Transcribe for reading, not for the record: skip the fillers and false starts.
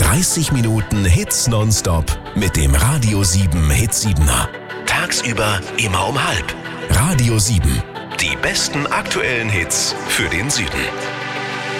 30 Minuten Hits nonstop mit dem Radio 7 Hit 7er. Tagsüber immer um 5. Radio 7. Die besten aktuellen Hits für den Süden.